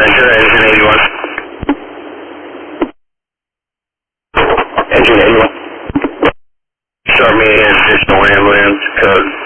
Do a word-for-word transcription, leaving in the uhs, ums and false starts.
Venture, engine eighty-one. Engine eighty-one. Start me an additional ambulance, code